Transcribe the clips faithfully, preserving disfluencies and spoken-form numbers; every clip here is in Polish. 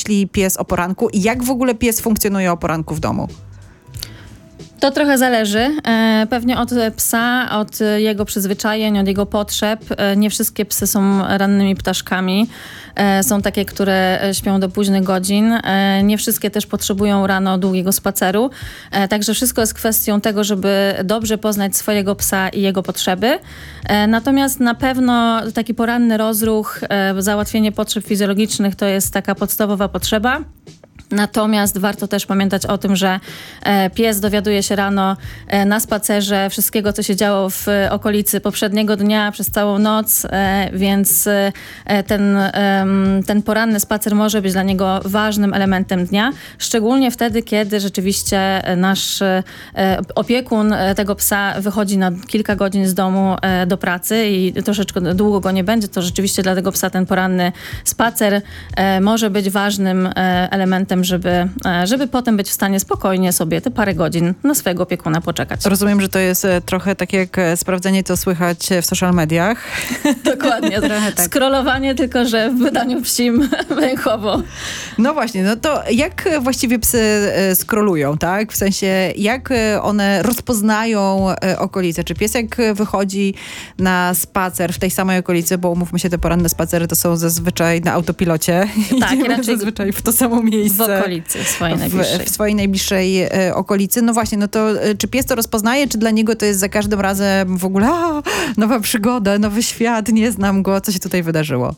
myśli pies o poranku i jak w ogóle pies funkcjonuje o poranku w domu? To trochę zależy. E, pewnie od psa, od jego przyzwyczajeń, od jego potrzeb. E, nie wszystkie psy są rannymi ptaszkami. E, są takie, które śpią do późnych godzin. E, nie wszystkie też potrzebują rano długiego spaceru. E, także wszystko jest kwestią tego, żeby dobrze poznać swojego psa i jego potrzeby. E, natomiast na pewno taki poranny rozruch, e, załatwienie potrzeb fizjologicznych to jest taka podstawowa potrzeba. Natomiast warto też pamiętać o tym, że e, pies dowiaduje się rano e, na spacerze wszystkiego, co się działo w e, okolicy poprzedniego dnia przez całą noc, e, więc e, ten, e, ten poranny spacer może być dla niego ważnym elementem dnia, szczególnie wtedy, kiedy rzeczywiście nasz e, opiekun e, tego psa wychodzi na kilka godzin z domu e, do pracy i troszeczkę długo go nie będzie, to rzeczywiście dla tego psa ten poranny spacer e, może być ważnym e, elementem, żeby, żeby potem być w stanie spokojnie sobie te parę godzin na swojego opiekuna poczekać. Rozumiem, że to jest trochę tak jak sprawdzenie, co słychać w social mediach. Dokładnie. Trochę tak. Scrollowanie, tylko że w wydaniu psim węchowo. No właśnie, no to jak właściwie psy scrollują, tak? W sensie, jak one rozpoznają okolice? Czy pies jak wychodzi na spacer w tej samej okolicy, bo umówmy się, te poranne spacery to są zazwyczaj na autopilocie. Tak, idziemy raczej zazwyczaj w to samo miejsce. W okolicy swojej najbliższej. W, w swojej najbliższej e, okolicy. No właśnie, no to e, czy pies to rozpoznaje, czy dla niego to jest za każdym razem w ogóle a, nowa przygoda, nowy świat, nie znam go, co się tutaj wydarzyło?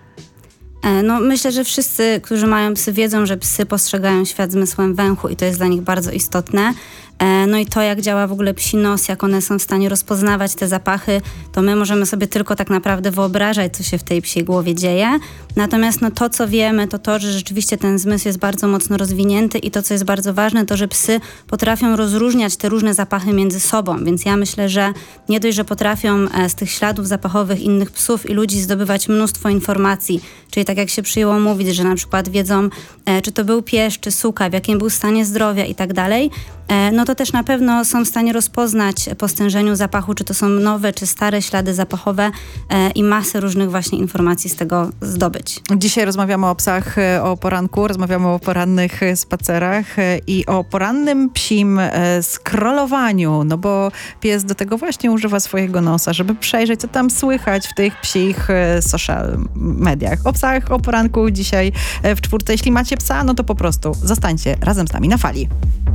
No myślę, że wszyscy, którzy mają psy, wiedzą, że psy postrzegają świat zmysłem węchu i to jest dla nich bardzo istotne. No i to, jak działa w ogóle psi nos, jak one są w stanie rozpoznawać te zapachy, to my możemy sobie tylko tak naprawdę wyobrażać, co się w tej psiej głowie dzieje. Natomiast no, to, co wiemy, to to, że rzeczywiście ten zmysł jest bardzo mocno rozwinięty i to, co jest bardzo ważne, to, że psy potrafią rozróżniać te różne zapachy między sobą. Więc ja myślę, że nie dość, że potrafią z tych śladów zapachowych innych psów i ludzi zdobywać mnóstwo informacji, czyli tak jak się przyjęło mówić, że na przykład wiedzą, czy to był pies, czy suka, w jakim był stanie zdrowia i tak dalej, no to też na pewno są w stanie rozpoznać po stężeniu zapachu, czy to są nowe, czy stare ślady zapachowe e, i masę różnych właśnie informacji z tego zdobyć. Dzisiaj rozmawiamy o psach o poranku, rozmawiamy o porannych spacerach i o porannym psim scrollowaniu, no bo pies do tego właśnie używa swojego nosa, żeby przejrzeć, co tam słychać w tych psich social mediach. O psach o poranku dzisiaj w czwórce. Jeśli macie psa, no to po prostu zostańcie razem z nami na fali.